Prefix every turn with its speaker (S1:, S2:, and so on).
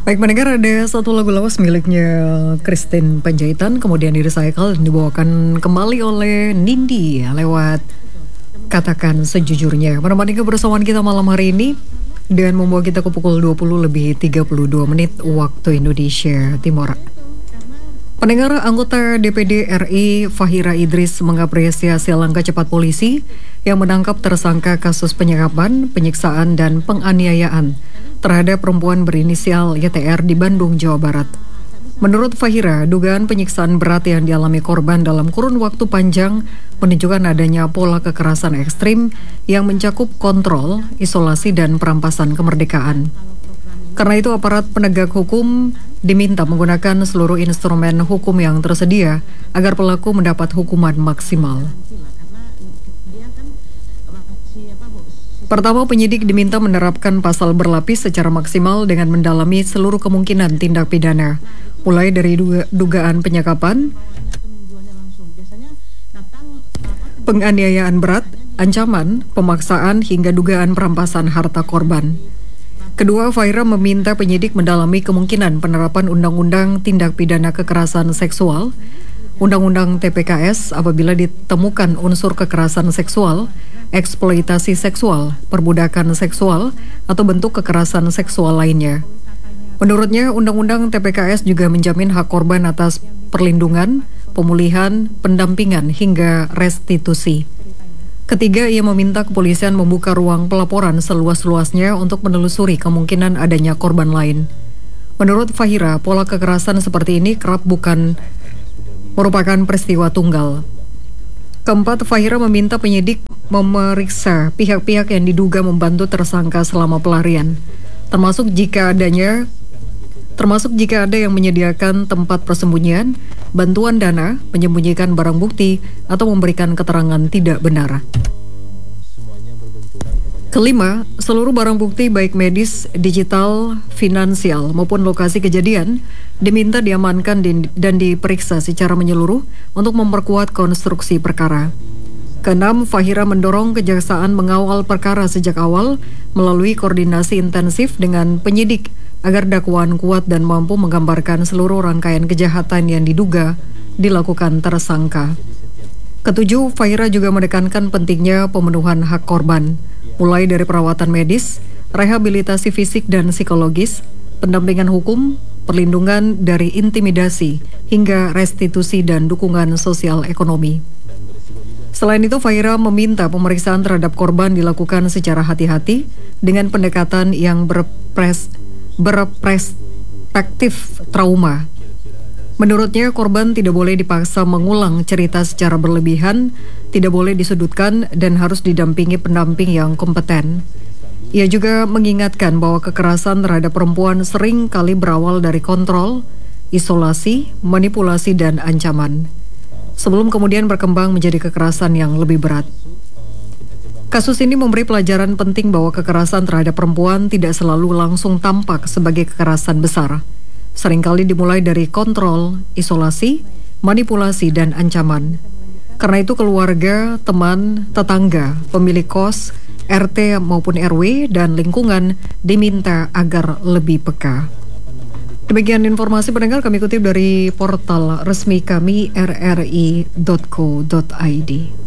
S1: Baik mendengar, ada satu lagu lawas miliknya Christine Panjaitan kemudian di-recycle dan dibawakan kembali oleh Nindi lewat Katakan Sejujurnya. Menemani kebersamaan kita malam hari ini dan membawa kita ke pukul 20:32 waktu Indonesia Timur. Pendengar, anggota DPD RI Fahira Idris mengapresiasi langkah cepat polisi yang menangkap tersangka kasus penyekapan, penyiksaan, dan penganiayaan terhadap perempuan berinisial YTR di Bandung, Jawa Barat. Menurut Fahira, dugaan penyiksaan berat yang dialami korban dalam kurun waktu panjang menunjukkan adanya pola kekerasan ekstrim yang mencakup kontrol, isolasi, dan perampasan kemerdekaan. Karena itu aparat penegak hukum diminta menggunakan seluruh instrumen hukum yang tersedia agar pelaku mendapat hukuman maksimal. Pertama, penyidik diminta menerapkan pasal berlapis secara maksimal dengan mendalami seluruh kemungkinan tindak pidana, mulai dari dugaan penyekapan, penganiayaan berat, ancaman, pemaksaan, hingga dugaan perampasan harta korban. Kedua, Fahira meminta penyidik mendalami kemungkinan penerapan Undang-Undang Tindak Pidana Kekerasan Seksual, Undang-Undang TPKS apabila ditemukan unsur kekerasan seksual, eksploitasi seksual, perbudakan seksual, atau bentuk kekerasan seksual lainnya. Menurutnya, Undang-Undang TPKS juga menjamin hak korban atas perlindungan, pemulihan, pendampingan, hingga restitusi. Ketiga, ia meminta kepolisian membuka ruang pelaporan seluas-luasnya untuk menelusuri kemungkinan adanya korban lain. Menurut Fahira, pola kekerasan seperti ini kerap bukan merupakan peristiwa tunggal. Keempat, Fahira meminta penyidik memeriksa pihak-pihak yang diduga membantu tersangka selama pelarian, termasuk jika ada yang menyediakan tempat persembunyian, bantuan dana, menyembunyikan barang bukti, atau memberikan keterangan tidak benar. Kelima, seluruh barang bukti baik medis, digital, finansial, maupun lokasi kejadian diminta diamankan dan diperiksa secara menyeluruh untuk memperkuat konstruksi perkara. Keenam, Fahira mendorong kejaksaan mengawal perkara sejak awal melalui koordinasi intensif dengan penyidik agar dakwaan kuat dan mampu menggambarkan seluruh rangkaian kejahatan yang diduga dilakukan tersangka. Ketujuh, Fahira juga menekankan pentingnya pemenuhan hak korban, mulai dari perawatan medis, rehabilitasi fisik dan psikologis, pendampingan hukum, perlindungan dari intimidasi, hingga restitusi dan dukungan sosial ekonomi. Selain itu, Fahira meminta pemeriksaan terhadap korban dilakukan secara hati-hati dengan pendekatan yang berperspektif trauma. Menurutnya, korban tidak boleh dipaksa mengulang cerita secara berlebihan, tidak boleh disudutkan, dan harus didampingi pendamping yang kompeten. Ia juga mengingatkan bahwa kekerasan terhadap perempuan sering kali berawal dari kontrol, isolasi, manipulasi, dan ancaman, sebelum kemudian berkembang menjadi kekerasan yang lebih berat. Kasus ini memberi pelajaran penting bahwa kekerasan terhadap perempuan tidak selalu langsung tampak sebagai kekerasan besar. Seringkali dimulai dari kontrol, isolasi, manipulasi, dan ancaman. Karena itu keluarga, teman, tetangga, pemilik kos, RT maupun RW, dan lingkungan diminta agar lebih peka. Demikian informasi pendengar kami kutip dari portal resmi kami rri.co.id.